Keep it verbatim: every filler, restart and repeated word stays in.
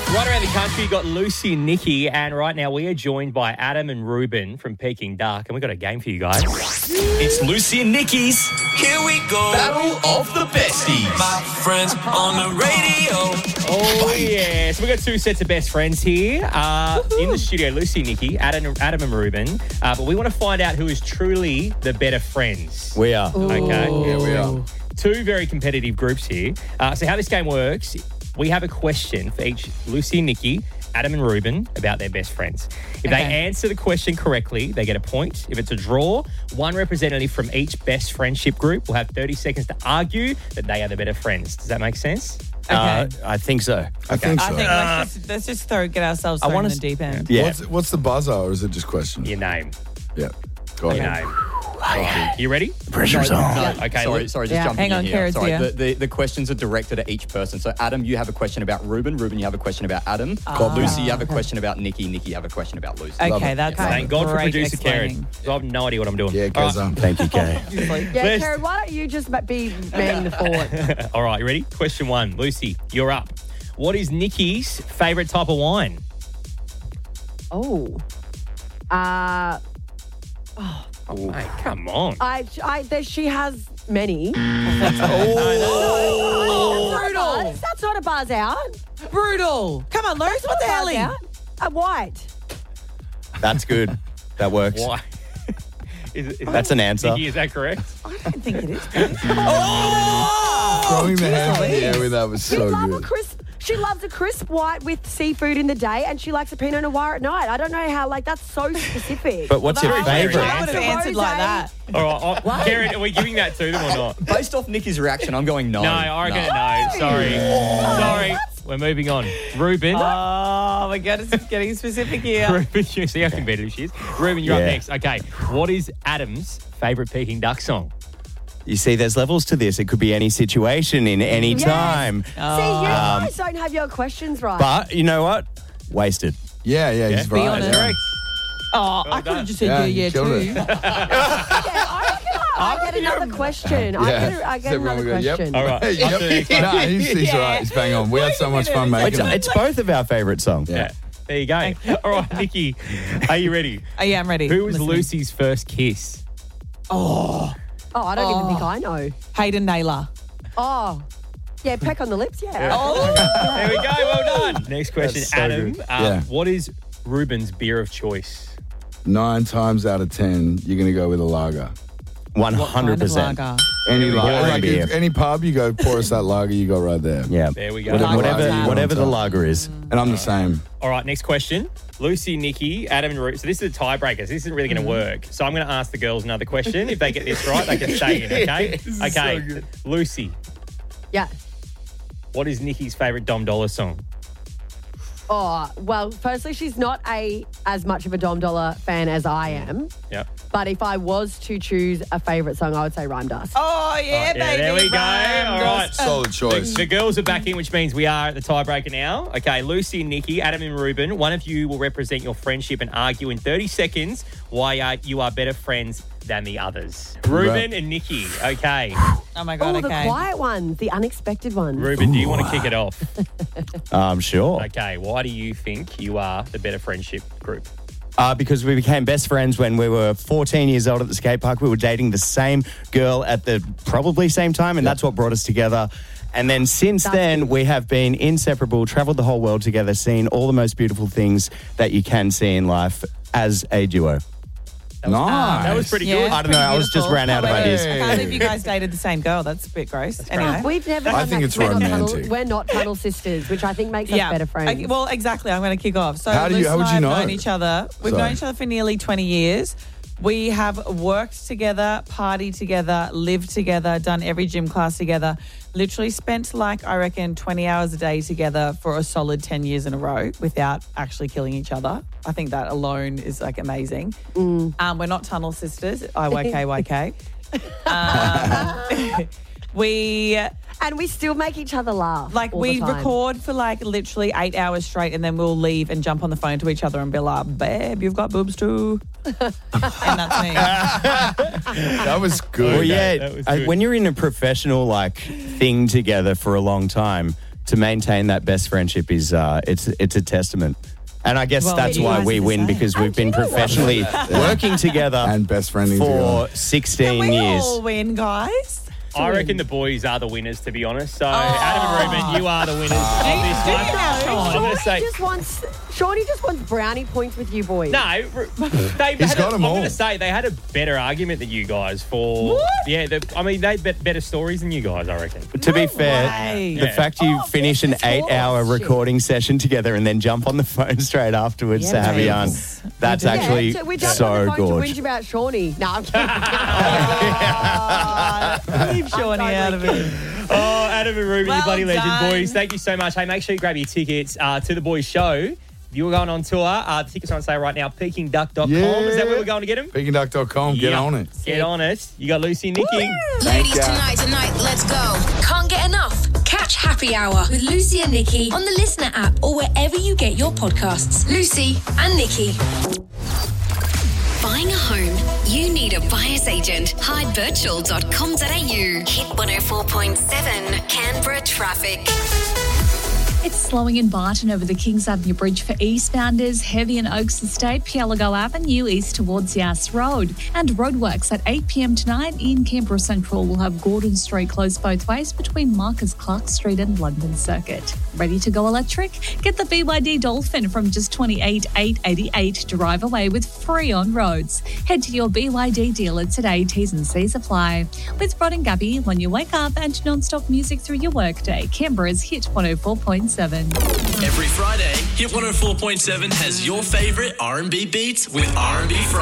Right around the country, you've got Lucy and Nikki, and right now we are joined by Adam and Ruben from Peking Duck, and we've got a game for you guys. It's Lucy and Nikki's Here We Go Battle of the Besties. My friends on the radio. Oh, yeah. So we've got two sets of best friends here uh, in the studio, Lucy and Nikki, Adam, Adam and Ruben, uh, but we want to find out who is truly the better friends. We are. Okay? Yeah, we are. Two very competitive groups here. Uh, so how this game works, we have a question for each Lucy and Nikki, Adam and Ruben, about their best friends. If Okay. they answer the question correctly, they get a point. If it's a draw, one representative from each best friendship group will have thirty seconds to argue that they are the better friends. Does that make sense? Okay. Uh, I think so. I think so. I think let's, just, let's just throw get ourselves I thrown wanna in the s- deep end. Yeah. What's, what's the buzzer, or is it just questions? Your name. Yeah. Got Your it. name. You ready? Pressure's on. No, okay. Sorry, look- sorry, just Yeah. jumping Hang on, in here. Kara's Sorry, here. the, the, the questions are directed at each person. So, Adam, you have a question about Ruben. Ruben, you have a question about Adam. Lucy, you have a question about Nikki. Nikki, you have a question about Lucy. Okay, it. that's Thank God for great producer Karen. explaining. I have no idea what I'm doing. Yeah, All because right. um, Thank you, Kay. Yeah, Best- Karen, why don't you just be manning the forward? All right, you ready? Question one. Lucy, you're up. What is Nikki's favourite type of wine? Oh. Uh, Oh, mate, come on. I, I, there, she has many. Oh, That's brutal. not a buzz. That's not a buzz out. Brutal. Come on, Lewis, what the hell? Buzz out. A white. That's good. That works. Why? is, is That's an answer. Nikki, is that correct? I don't think it is. throwing the hand in the air with that was She so loves a good. crisp. She loves a crisp white with seafood in the day, and she likes a Pinot Noir at night. I don't know how. Like that's so specific. But what's your Well, that's favourite? very I would have Answer. answered like that. All right, oh, Karen, are we giving that to them or not? Based off Nikki's reaction, I'm going no. No, I reckon no. Sorry. Sorry. We're moving on. Ruben. Oh, my God, it's getting specific here. Ruben, you see how competitive she is. Ruben, you're Yeah. up next. Okay. What is Adam's favourite Peking Duck song? You see, there's levels to this. It could be any situation in any Yes. time. See, you Um, guys don't have your questions right. But you know what? Wasted. Yeah, yeah, he's Yeah. right. Be honest. yeah. Oh, I could have just said Yeah, yeah, you yeah, killed too. it. yeah, I reckon I, I get another question. I Yeah. get, a, I get So everyone another will go, yep. question. All right. Hey, After the next one. no, he's, he's all right. He's bang on. We had so much fun It's, making it. it's both of our favourite songs. Yeah. There you go. All right, Nikki, are you ready? Oh, yeah, I'm ready. Who was Listening. Lucy's first kiss? Oh, Oh, I don't even Oh. think I know. Hayden Naylor. Oh, yeah, peck on the lips, yeah. Oh, There we go. Well done. Next question, That's so Adam. good. Um, Yeah. What is Ruben's beer of choice? Nine times out of ten, you're going to go with a lager. one hundred percent. Lager. Any go. lager. Like Beer. if any pub, you go pour us that lager, you go right there. Yeah. There we go. Whatever Whatever, lager you whatever want the to. lager is. And I'm the same. All right, next question. Lucy, Nikki, Adam, and Ruben. So this is a tiebreaker. So this isn't really going to work. So I'm going to ask the girls another question. If they get this right, they can stay in, okay? Okay. Lucy, Yeah. what is Nikki's favourite Dom Dollar song? Oh, well, firstly, she's not a as much of a Dom Dollar fan as I am. Yep. But if I was to choose a favourite song, I would say Rhyme Dust. Oh, yeah, Yeah, baby. there we go. Rhyme All right. dust. Solid choice. The girls are back in, which means we are at the tiebreaker now. Okay, Lucy and Nikki, Adam and Ruben, one of you will represent your friendship and argue in thirty seconds why uh, you are better friends than the others. Ruben Right. and Nikki, okay. Oh, my God, Oh, the okay. quiet ones, the unexpected ones. Ruben, do you want to kick it off? Um, sure. Okay, why do you think you are the better friendship group? Uh, because we became best friends when we were fourteen years old at the skate park. We were dating the same girl at the probably same time, and that's what brought us together. And then since That's then, good. we have been inseparable, traveled the whole world together, seen all the most beautiful things that you can see in life as a duo. Nice. That was pretty Yeah. good. I don't know, I was just Beautiful. ran out of ideas. I can't believe you guys dated the same girl. That's a bit gross. Anyway. We've never I done think that it's 'cause we're not tunnel- romantic. We're not tunnel sisters, which I think makes us better friends. Okay, well, exactly. I'm going to kick off. So, How do you- Luce how would and I you have know? known each other. We've Sorry. known each other for nearly twenty years. We have worked together, partied together, lived together, done every gym class together. Literally spent like, I reckon, twenty hours a day together for a solid ten years in a row without actually killing each other. I think that alone is like amazing. Um, we're not tunnel sisters. I Y K Y K. Um, we and we still make each other laugh. like all we the time. record for like literally eight hours straight, and then we'll leave and jump on the phone to each other and be like, "Babe, you've got boobs too," and that's me. That was good. Well, yeah, that was I- good. when you're in a professional like thing together for a long time, to maintain that best friendship is uh, it's it's a testament. And I guess Well, that's you why guys we are the win same. because we've been professionally working together And best friending for together. sixteen Can we years. all win, guys? I reckon the boys are the winners, to be honest. So, Adam and Ruben, you are the winners of this do one. you know? I'm Shawnee going to say... just wants Shawnee just wants brownie points with you boys. No, r- they He's had got a, 'em I'm all. going to say they had a better argument than you guys for. What? Yeah, the, I mean, they had better stories than you guys, I reckon. To be No fair, way. the Yeah. fact you Oh, finish an yes, of eight-hour course. recording session together and then jump on the phone straight afterwards Yeah, to have a mate. yarn, that's Yeah, actually so we jumped so on the phone gorge. to whinge about Shawnee. No, I'm kidding. Leave Shawnee totally out of it. Oh, Adam and Ruben, you Well bloody legend, done. boys. Thank you so much. Hey, make sure you grab your tickets uh, to the boys' show. If you were going on tour, uh, the tickets are on sale right now, peking duck dot com. Is that where we're going to get them? peking duck dot com. Get Yeah. on it. Get on it. You got Lucy and Nikki. Ladies, ya. tonight, tonight, let's go. Can't get enough? Catch Happy Hour with Lucy and Nikki on the Listener app or wherever you get your podcasts. Lucy and Nikki. Buying a home? You need a buyer's agent. hyde virtual dot com dot a u. Hit one oh four point seven Canberra traffic. It's slowing in Barton over the Kings Avenue Bridge for eastbounders, heavy in Oaks Estate, Pielago Avenue east towards Yass Road. And roadworks at eight p.m. tonight in Canberra Central will have Gordon Street closed both ways between Marcus Clark Street and London Circuit. Ready to go electric? Get the B Y D Dolphin from just twenty-eight thousand eight hundred eighty-eight to drive away with free on roads. Head to your B Y D dealer today. T's and C's apply. With Rod and Gabby, when you wake up and non-stop music through your workday. Canberra's Hit one oh four point seven. Every Friday, Hit one oh four point seven has your favourite R and B beats with R and B Friday.